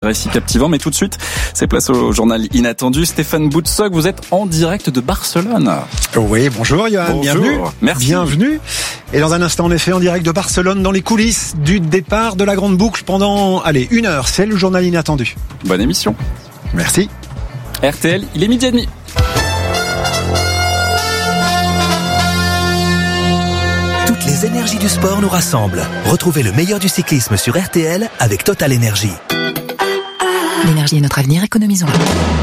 récits captivants. Mais tout de suite, c'est place au journal inattendu. Stéphane Boutsock, vous êtes en direct de Barcelone. Oui, bonjour Johan, bonjour. Bienvenue. Merci. Bienvenue. Et dans un instant, en effet, en direct de Barcelone, dans les coulisses du départ de la Grande Boucle pendant, 1 heure. C'est le journal inattendu. Bonne émission. Merci. RTL, il est 12h30. Toutes les énergies du sport nous rassemblent. Retrouvez le meilleur du cyclisme sur RTL avec Total Énergie. L'énergie est notre avenir, économisons-la.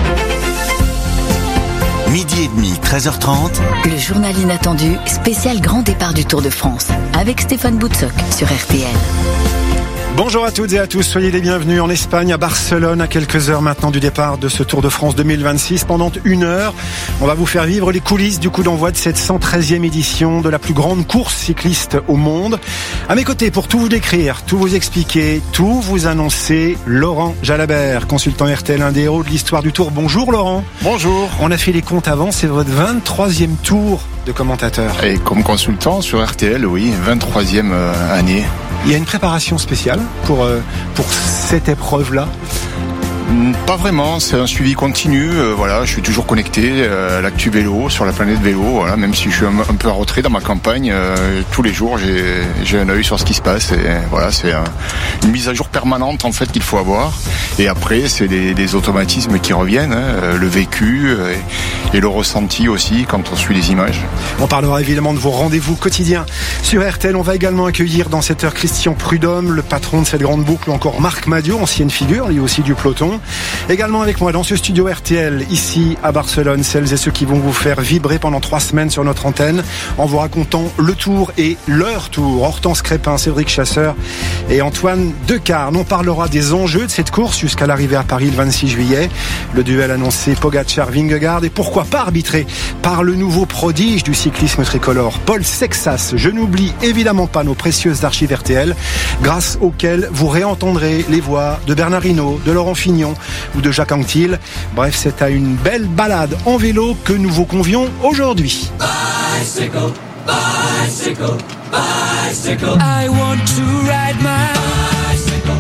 12h30, 13h30. Le journal inattendu, spécial grand départ du Tour de France, avec Stéphane Boutsock sur RTL. Bonjour à toutes et à tous, soyez les bienvenus en Espagne, à Barcelone, à quelques heures maintenant du départ de ce Tour de France 2026. Pendant 1 heure, on va vous faire vivre les coulisses du coup d'envoi de cette 113e édition de la plus grande course cycliste au monde. À mes côtés, pour tout vous décrire, tout vous expliquer, tout vous annoncer, Laurent Jalabert, consultant RTL, un des héros de l'histoire du Tour. Bonjour Laurent. Bonjour. On a fait les comptes avant, c'est votre 23e tour de commentateur. Et comme consultant sur RTL, oui, 23e année. Il y a une préparation spéciale pour cette épreuve-là? Pas vraiment, c'est un suivi continu. Voilà, je suis toujours connecté à l'actu vélo, sur la planète vélo. Voilà, même si je suis un peu en retrait dans ma campagne, tous les jours j'ai un œil sur ce qui se passe. Et voilà, c'est une mise à jour permanente en fait qu'il faut avoir. Et après, c'est des automatismes qui reviennent, le vécu et le ressenti aussi quand on suit les images. On parlera évidemment de vos rendez-vous quotidiens sur RTL. On va également accueillir dans cette heure Christian Prudhomme, le patron de cette grande boucle, ou encore Marc Madiot, ancienne figure, lui aussi du peloton. Également avec moi dans ce studio RTL, ici à Barcelone, celles et ceux qui vont vous faire vibrer pendant 3 semaines sur notre antenne, en vous racontant le tour et leur tour. Hortense Crépin, Cédric Chasseur et Antoine Decarne. On parlera des enjeux de cette course jusqu'à l'arrivée à Paris le 26 juillet. Le duel annoncé Pogacar-Vingegaard, et pourquoi pas arbitré par le nouveau prodige du cyclisme tricolore, Paul Sexas. Je n'oublie évidemment pas nos précieuses archives RTL, grâce auxquelles vous réentendrez les voix de Bernard Hinault, de Laurent Fignon ou de Jacques Anquetil. Bref, c'est à une belle balade en vélo que nous vous convions aujourd'hui. Bicycle, bicycle, bicycle. I want to ride my bicycle,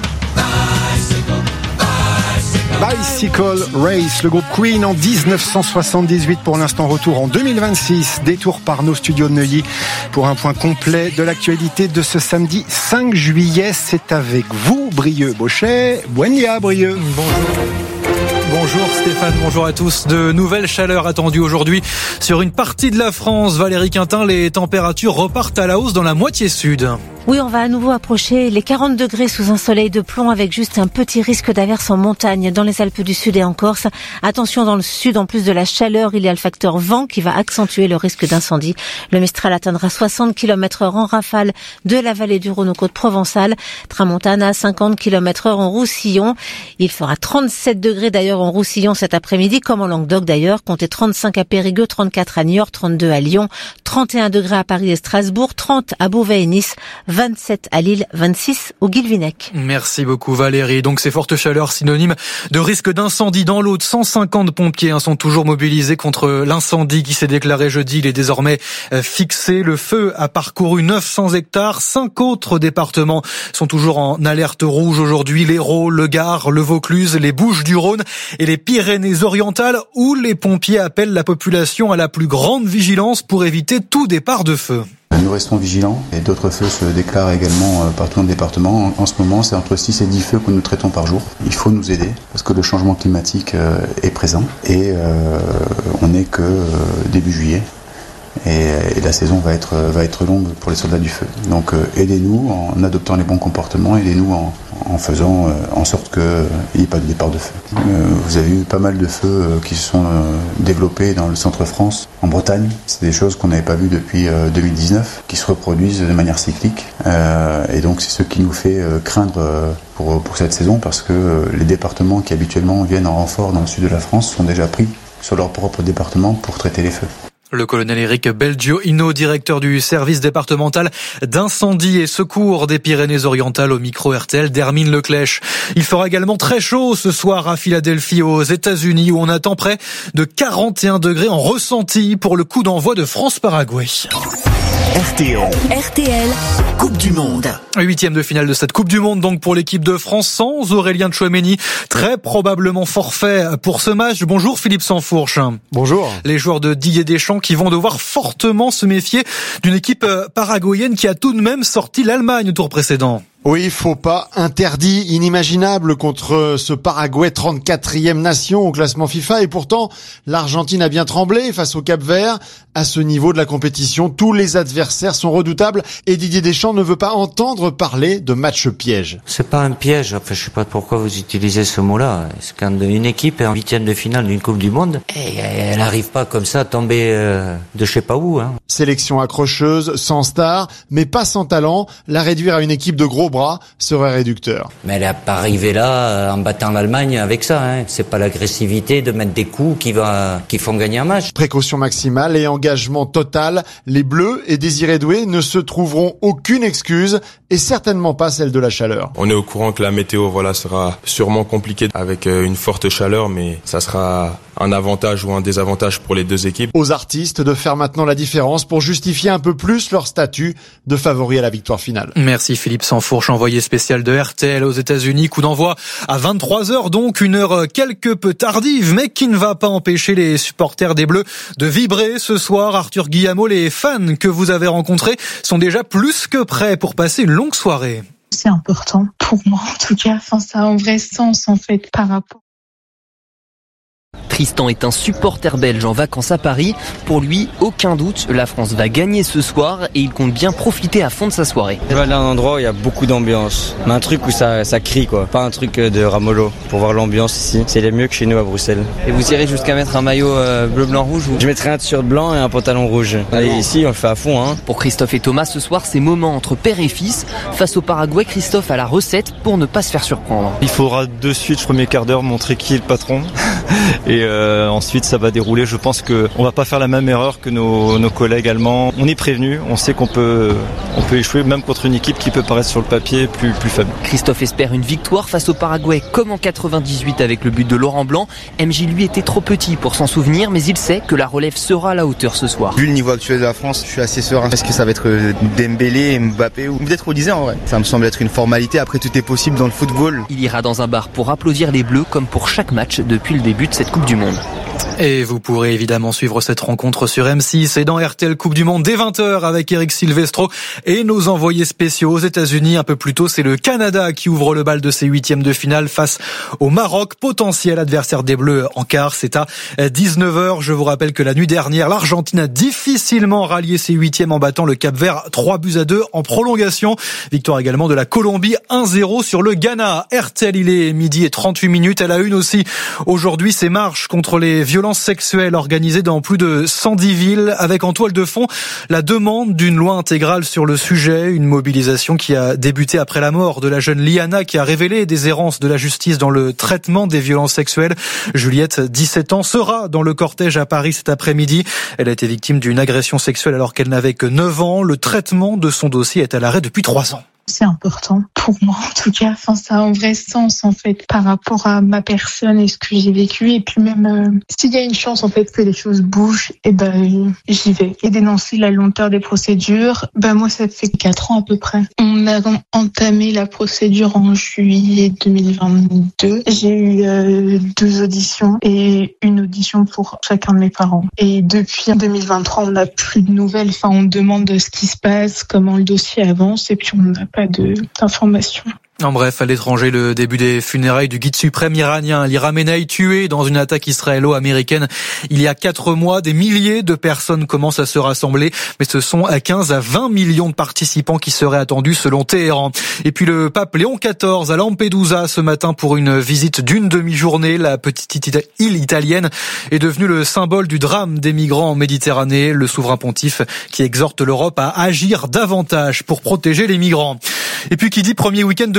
bicycle, bicycle. Bicycle Race, le groupe Queen en 1978, pour l'instant retour en 2026. Détour par nos studios de Neuilly pour un point complet de l'actualité de ce samedi 5 juillet. C'est avec vous, Brieux-Bauchet. Buen dia, Brieux. Bonjour Stéphane, bonjour à tous. De nouvelles chaleurs attendues aujourd'hui sur une partie de la France. Valérie Quintin, les températures repartent à la hausse dans la moitié sud. Oui, on va à nouveau approcher les 40 degrés sous un soleil de plomb, avec juste un petit risque d'averse en montagne dans les Alpes du Sud et en Corse. Attention, dans le sud, en plus de la chaleur, il y a le facteur vent qui va accentuer le risque d'incendie. Le Mistral atteindra 60 km/h en rafale de la vallée du Rhône aux côtes provençales. Tramontana, 50 km/h en Roussillon. Il fera 37 degrés d'ailleurs en Roussillon cet après-midi, comme en Languedoc d'ailleurs. Comptez 35 à Périgueux, 34 à Niort, 32 à Lyon, 31 degrés à Paris et Strasbourg, 30 à Beauvais et Nice, 27 à Lille, 26 au Guilvinec. Merci beaucoup Valérie. Donc ces fortes chaleurs synonymes de risque d'incendie dans l'Aude. 150 pompiers sont toujours mobilisés contre l'incendie qui s'est déclaré jeudi. Il est désormais fixé. Le feu a parcouru 900 hectares. 5 autres départements sont toujours en alerte rouge aujourd'hui. L'Hérault, le Gard, le Vaucluse, les Bouches-du-Rhône et les Pyrénées-Orientales, où les pompiers appellent la population à la plus grande vigilance pour éviter tout départ de feu. Nous restons vigilants et d'autres feux se déclarent également partout dans le département. En ce moment, c'est entre 6 et 10 feux que nous traitons par jour. Il faut nous aider parce que le changement climatique est présent et on n'est que début juillet. Et la saison va être longue pour les soldats du feu. Donc aidez-nous en adoptant les bons comportements, aidez-nous en faisant en sorte qu'il n'y ait pas de départ de feu. Vous avez eu pas mal de feux qui se sont développés dans le centre France, en Bretagne. C'est des choses qu'on n'avait pas vues depuis 2019, qui se reproduisent de manière cyclique. Et donc c'est ce qui nous fait craindre pour cette saison, parce que les départements qui habituellement viennent en renfort dans le sud de la France sont déjà pris sur leur propre département pour traiter les feux. Le colonel Éric Belgio-Hinault, directeur du service départemental d'incendie et secours des Pyrénées-Orientales, au micro RTL d'Hermine Leclèche. Il fera également très chaud ce soir à Philadelphie, aux États-Unis, où on attend près de 41 degrés en ressenti pour le coup d'envoi de France-Paraguay. RTL. RTL, Coupe du Monde. 8e de finale de cette Coupe du Monde donc pour l'équipe de France sans Aurélien Tchouaméni, très probablement forfait pour ce match. Bonjour Philippe Sansfourche. Bonjour. Les joueurs de Didier Deschamps qui vont devoir fortement se méfier d'une équipe paraguayenne qui a tout de même sorti l'Allemagne au tour précédent. Oui, faux pas interdit, inimaginable contre ce Paraguay 34e nation au classement FIFA. Et pourtant, l'Argentine a bien tremblé face au Cap-Vert. À ce niveau de la compétition, tous les adversaires sont redoutables et Didier Deschamps ne veut pas entendre parler de match piège. C'est pas un piège, enfin je sais pas pourquoi vous utilisez ce mot-là. C'est quand une équipe est en 8e de finale d'une Coupe du Monde, elle arrive pas comme ça à tomber de je sais pas où. Sélection accrocheuse, sans star, mais pas sans talent. La réduire à une équipe de gros bras serait réducteur. Mais elle n'est pas arrivée là en battant l'Allemagne avec ça. C'est pas l'agressivité de mettre des coups qui font gagner un match. Précaution maximale et engagement total. Les Bleus et Désiré Doué ne se trouveront aucune excuse et certainement pas celle de la chaleur. On est au courant que la météo sera sûrement compliquée avec une forte chaleur, mais ça sera un avantage ou un désavantage pour les deux équipes. Aux artistes de faire maintenant la différence pour justifier un peu plus leur statut de favori à la victoire finale. Merci Philippe Sansfourche, envoyé spécial de RTL aux États-Unis. Coup d'envoi à 23h, donc une heure quelque peu tardive, mais qui ne va pas empêcher les supporters des Bleus de vibrer ce soir. Arthur Guillamot, les fans que vous avez rencontrés sont déjà plus que prêts pour passer une longue soirée. C'est important pour moi en tout cas. Enfin, ça a un vrai sens en fait par rapport. Tristan est un supporter belge en vacances à Paris. Pour lui, aucun doute, la France va gagner ce soir et il compte bien profiter à fond de sa soirée. Je vais aller à un endroit où il y a beaucoup d'ambiance, mais un truc où ça crie quoi, pas un truc de ramolo. Pour voir l'ambiance ici, c'est mieux que chez nous à Bruxelles. Et vous irez jusqu'à mettre un maillot bleu, blanc, rouge ou... Je mettrai un t-shirt blanc et un pantalon rouge. Et ici, on le fait à fond. Pour Christophe et Thomas, ce soir, c'est moment entre père et fils. Face au Paraguay, Christophe a la recette pour ne pas se faire surprendre. Il faudra de suite, premier quart d'heure, montrer qui est le patron. Et ensuite ça va dérouler. Je pense qu'on va pas faire la même erreur que nos collègues allemands. On est prévenus, on sait qu'on peut échouer même contre une équipe qui peut paraître sur le papier plus faible. Christophe espère une victoire face au Paraguay comme en 98 avec le but de Laurent Blanc. MJ lui était trop petit pour s'en souvenir, mais il sait que la relève sera à la hauteur ce soir. Vu le niveau actuel de la France, je suis assez serein. Est-ce que ça va être Dembélé, Mbappé ou peut-être Olysée en vrai? Ça me semble être une formalité, après tout est possible dans le football. Il ira dans un bar pour applaudir les Bleus comme pour chaque match depuis le début de cette Coupe du Monde. Et vous pourrez évidemment suivre cette rencontre sur M6 et dans RTL Coupe du Monde dès 20h avec Eric Silvestro et nos envoyés spéciaux aux États-Unis. Un peu plus tôt, c'est le Canada qui ouvre le bal de ses 8e de finale face au Maroc, potentiel adversaire des Bleus en quart. C'est à 19h. Je vous rappelle que la nuit dernière, l'Argentine a difficilement rallié ses 8e en battant le Cap-Vert 3-2 en prolongation. Victoire également de la Colombie 1-0 sur le Ghana. RTL, il est 12h38. Elle a une aussi aujourd'hui, ces marches contre les violences sexuelles organisées dans plus de 110 villes avec en toile de fond la demande d'une loi intégrale sur le sujet, une mobilisation qui a débuté après la mort de la jeune Liana qui a révélé des errances de la justice dans le traitement des violences sexuelles. Juliette, 17 ans, sera dans le cortège à Paris cet après-midi. Elle a été victime d'une agression sexuelle alors qu'elle n'avait que 9 ans. Le traitement de son dossier est à l'arrêt depuis 3 ans. C'est important pour moi en tout cas. Enfin, ça a un vrai sens en fait par rapport à ma personne et ce que j'ai vécu. Et puis même s'il y a une chance en fait que les choses bougent, et j'y vais. Et dénoncer la lenteur des procédures, moi ça fait 4 ans à peu près. On a entamé la procédure en juillet 2022. J'ai eu 2 auditions et une audition pour chacun de mes parents. Et depuis 2023, on n'a plus de nouvelles. Enfin, on demande ce qui se passe, comment le dossier avance, et puis on n'a pas d'informations. En bref, à l'étranger, le début des funérailles du guide suprême iranien Ali Khamenei, tué dans une attaque israélo-américaine il y a 4 mois. Des milliers de personnes commencent à se rassembler, mais ce sont à 15 à 20 millions de participants qui seraient attendus selon Téhéran. Et puis le pape Léon XIV à Lampedusa ce matin pour une visite d'une demi-journée. La petite île italienne est devenue le symbole du drame des migrants en Méditerranée. Le souverain pontife qui exhorte l'Europe à agir davantage pour protéger les migrants. Et puis qui dit premier week-end de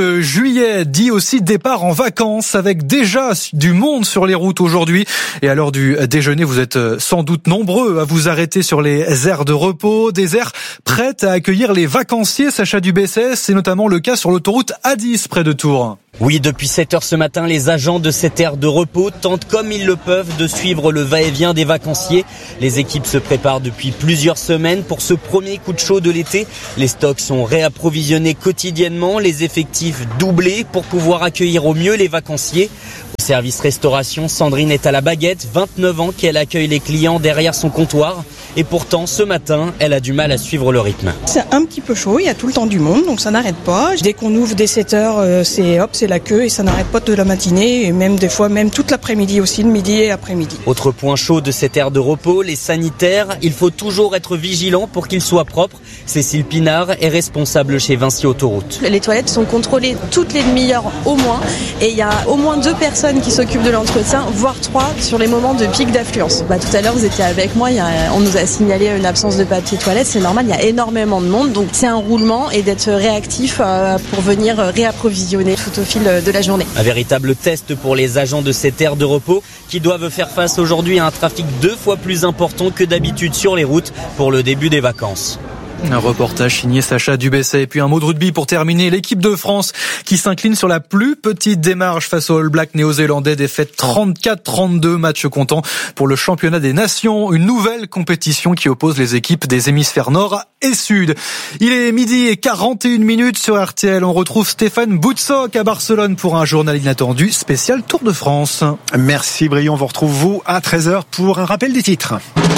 de juillet dit aussi départ en vacances avec déjà du monde sur les routes aujourd'hui. Et à l'heure du déjeuner, vous êtes sans doute nombreux à vous arrêter sur les aires de repos, des aires prêtes à accueillir les vacanciers. Sacha Dubessès, c'est notamment le cas sur l'autoroute A10 près de Tours. Oui, depuis 7h ce matin, les agents de cette aire de repos tentent comme ils le peuvent de suivre le va-et-vient des vacanciers. Les équipes se préparent depuis plusieurs semaines pour ce premier coup de chaud de l'été. Les stocks sont réapprovisionnés quotidiennement, les effectifs doublés pour pouvoir accueillir au mieux les vacanciers. Au service restauration, Sandrine est à la baguette, 29 ans, qu'elle accueille les clients derrière son comptoir. Et pourtant, ce matin, elle a du mal à suivre le rythme. C'est un petit peu chaud, il y a tout le temps du monde, donc ça n'arrête pas. Dès qu'on ouvre dès 7h, c'est la queue et ça n'arrête pas de la matinée et même des fois même toute l'après-midi aussi, le midi et après-midi. Autre point chaud de cette aire de repos, les sanitaires. Il faut toujours être vigilant pour qu'ils soient propres. Cécile Pinard est responsable chez Vinci Autoroute. Les toilettes sont contrôlées toutes les demi-heures au moins et il y a au moins 2 personnes qui s'occupent de l'entretien, voire 3 sur les moments de pic d'affluence. Tout à l'heure vous étiez avec moi, on nous a signalé une absence de papier toilette, c'est normal, il y a énormément de monde, donc c'est un roulement et d'être réactif pour venir réapprovisionner tout au fil de la journée. Un véritable test pour les agents de cette aire de repos qui doivent faire face aujourd'hui à un trafic 2 fois plus important que d'habitude sur les routes pour le début des vacances. Un reportage signé Sacha Dubessès. Et puis un mot de rugby pour terminer. L'équipe de France qui s'incline sur la plus petite démarche face aux All Blacks néo-zélandais. Défaite 34-32, match comptant pour le championnat des nations. Une nouvelle compétition qui oppose les équipes des hémisphères nord et sud. Il est 12h41 sur RTL. On retrouve Stéphane Boutsock à Barcelone pour un journal inattendu spécial Tour de France. Merci Brion. On vous retrouve vous à 13h pour un rappel des titres.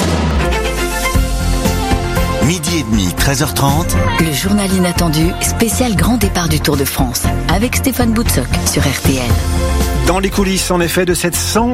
12h30, 13h30. Le journal inattendu, spécial grand départ du Tour de France, avec Stéphane Boutsock sur RTL. Dans les coulisses, en effet, de cette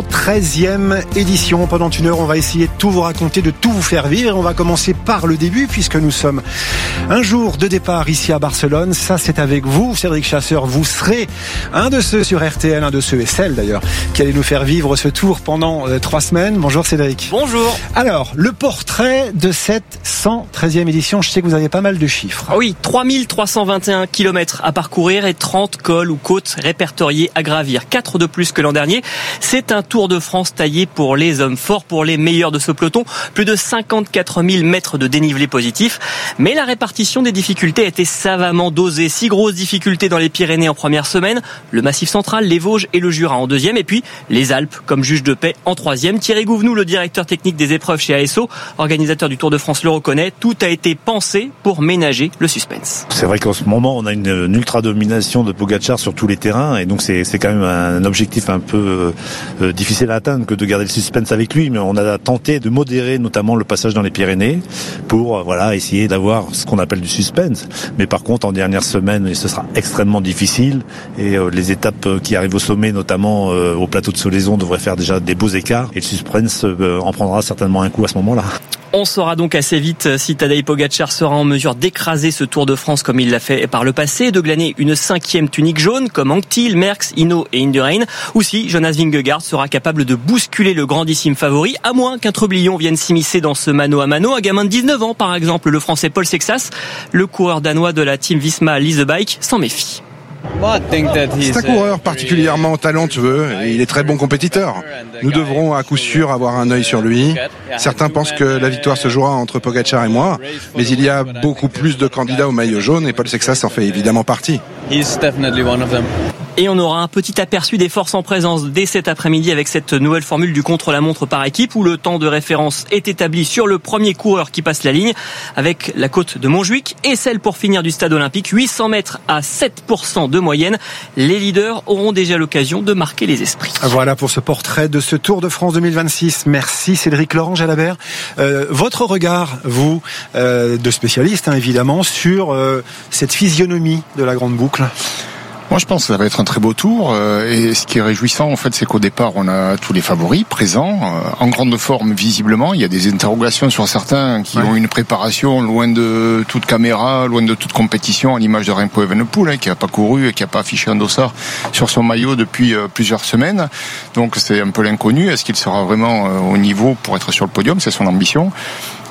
113e édition. Pendant une heure, on va essayer de tout vous raconter, de tout vous faire vivre. Et on va commencer par le début, puisque nous sommes un jour de départ ici à Barcelone. Ça, c'est avec vous, Cédric Chasseur. Vous serez un de ceux sur RTL, un de ceux et celles d'ailleurs, qui allez nous faire vivre ce tour pendant 3 semaines. Bonjour Cédric. Bonjour. Alors, le portrait de cette 113e édition. Je sais que vous avez pas mal de chiffres. Ah oui, 3321 km à parcourir et 30 cols ou côtes répertoriés à gravir. 4 de plus que l'an dernier. C'est un Tour de France taillé pour les hommes forts, pour les meilleurs de ce peloton. Plus de 54 000 mètres de dénivelé positif. Mais la répartition des difficultés a été savamment dosée. 6 grosses difficultés dans les Pyrénées en première semaine, le Massif central, les Vosges et le Jura en deuxième, et puis les Alpes comme juge de paix en troisième. Thierry Gouvenou, le directeur technique des épreuves chez ASO, organisateur du Tour de France, le reconnaît. Tout a été pensé pour ménager le suspense. C'est vrai qu'en ce moment, on a une ultra domination de Pogačar sur tous les terrains, et donc c'est quand même un objectif un peu difficile à atteindre que de garder le suspense avec lui, mais on a tenté de modérer notamment le passage dans les Pyrénées pour essayer d'avoir ce qu'on appelle du suspense. Mais par contre, en dernière semaine, ce sera extrêmement difficile, et les étapes qui arrivent au sommet, notamment au plateau de Solaison, devraient faire déjà des beaux écarts, et le suspense en prendra certainement un coup à ce moment-là. On saura donc assez vite si Tadej Pogačar sera en mesure d'écraser ce Tour de France comme il l'a fait par le passé, de glaner une 5e tunique jaune comme Anquetil, Merckx, Hinault et Indurain, ou si Jonas Vingegaard sera capable de bousculer le grandissime favori, à moins qu'un trublion vienne s'immiscer dans ce mano à mano. Un gamin de 19 ans par exemple, le français Paul Sexas, le coureur danois de la team Visma Lease Bike, s'en méfie. C'est un coureur particulièrement talentueux et il est très bon compétiteur. Nous devrons à coup sûr avoir un œil sur lui. Certains pensent que la victoire se jouera entre Pogačar et moi, mais il y a beaucoup plus de candidats au maillot jaune et Paul Sexas en fait évidemment partie. Et on aura un petit aperçu des forces en présence dès cet après-midi avec cette nouvelle formule du contre-la-montre par équipe où le temps de référence est établi sur le premier coureur qui passe la ligne avec la côte de Montjuic et celle pour finir du stade olympique, 800 mètres à 7% de moyenne. Les leaders auront déjà l'occasion de marquer les esprits. Voilà pour ce portrait de ce Tour de France 2026. Merci Cédric Laurent Jalabert. Votre regard, vous, de spécialiste évidemment, sur cette physionomie de la grande boucle. Moi, je pense que ça va être un très beau tour. Et ce qui est réjouissant, en fait, c'est qu'au départ, on a tous les favoris présents, en grande forme visiblement. Il y a des interrogations sur certains qui ont une préparation loin de toute caméra, loin de toute compétition, à l'image de Remco Evenepoel, qui n'a pas couru et qui n'a pas affiché un dossard sur son maillot depuis plusieurs semaines. Donc, c'est un peu l'inconnu. Est-ce qu'il sera vraiment au niveau pour être sur le podium ? C'est son ambition.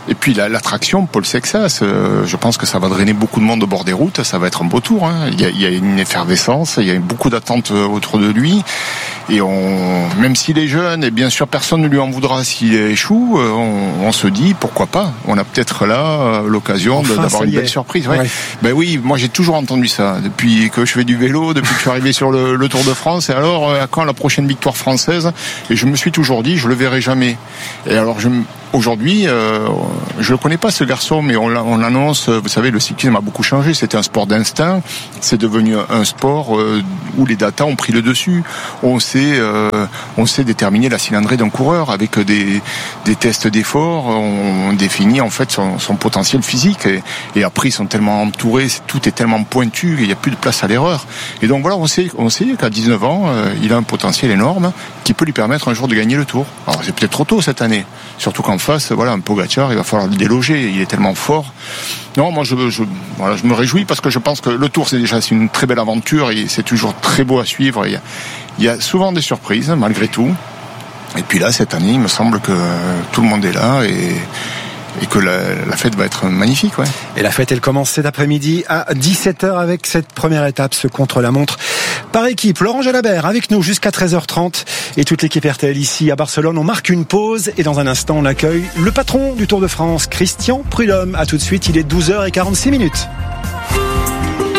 Et puis l'attraction, Paul Sexas, je pense que ça va drainer beaucoup de monde au bord des routes. Ça va être un beau tour. Hein. Il y a une effervescence, il y a beaucoup d'attentes autour de lui. Et même s'il est jeune, et bien sûr personne ne lui en voudra s'il échoue, on se dit pourquoi pas. On a peut-être là l'occasion d'avoir une belle surprise. Ouais. Ben oui, moi j'ai toujours entendu ça depuis que je fais du vélo, depuis que je suis arrivé sur le Tour de France. Et alors à quand la prochaine victoire française? Et je me suis toujours dit, je le verrai jamais. Et alors aujourd'hui, je le connais pas ce garçon, mais on l'annonce. Vous savez, le cyclisme a beaucoup changé. C'était un sport d'instinct. C'est devenu un sport où les datas ont pris le dessus. On sait déterminer la cylindrée d'un coureur avec des tests d'effort. On définit en fait son potentiel physique. Et après, ils sont tellement entourés, tout est tellement pointu qu'il n'y a plus de place à l'erreur. Et donc voilà, on sait qu'à 19 ans, il a un potentiel énorme qui peut lui permettre un jour de gagner le Tour. Alors c'est peut-être trop tôt cette année, surtout qu'en face, voilà, un Pogacar, il va falloir le déloger. Il est tellement fort. Non, moi je me réjouis parce que je pense que le Tour c'est une très belle aventure et c'est toujours très beau à suivre. Il y a souvent des surprises malgré tout. Et puis là, cette année, il me semble que tout le monde est là et que la fête va être magnifique. Ouais. Et la fête, elle commence cet après-midi à 17h avec cette première étape, ce contre-la-montre par équipe. Laurent Jalabert avec nous jusqu'à 13h30 et toute l'équipe RTL ici à Barcelone. On marque une pause et dans un instant, on accueille le patron du Tour de France, Christian Prudhomme. À tout de suite, il est 12h46.